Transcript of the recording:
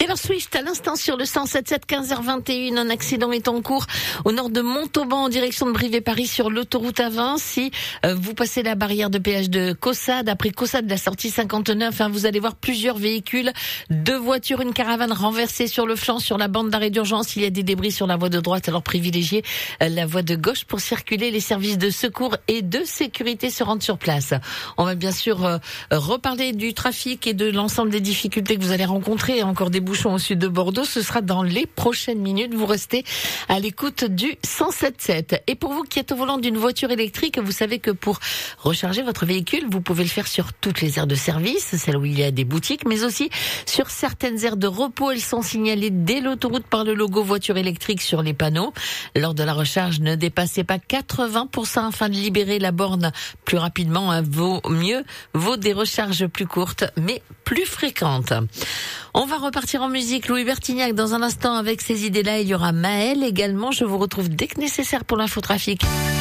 Taylor Swift à l'instant sur le 107.7 15h21. Un accident est en cours au nord de Montauban en direction de Brive-et-Paris sur l'autoroute A20. Si vous passez la barrière de péage de Caussade, après Caussade, la sortie 59, vous allez voir plusieurs véhicules, 2 voitures, une caravane renversée sur le flanc, sur la bande d'arrêt d'urgence. Il y a des débris sur la voie de droite, alors privilégiez la voie de gauche pour circuler. Les services de secours et de sécurité se rendent sur place. On va bien sûr reparler du trafic et de l'ensemble des difficultés que vous allez rencontrer. Encore des bouchons au sud de Bordeaux. Ce sera dans les prochaines minutes. Vous restez à l'écoute du 107.7. Et pour vous qui êtes au volant d'une voiture électrique, vous savez que pour recharger votre véhicule, vous pouvez le faire sur toutes les aires de service, celles où il y a des boutiques, mais aussi sur certaines aires de repos. Elles sont signalées dès l'autoroute par le logo voiture électrique sur les panneaux. Lors de la recharge, ne dépassez pas 80% afin de libérer la borne plus rapidement. Vaut des recharges plus courtes, mais plus fréquentes. On va repartir en musique. Louis Bertignac dans un instant avec ces idées-là. Il y aura Maël également. Je vous retrouve dès que nécessaire pour l'infotrafic.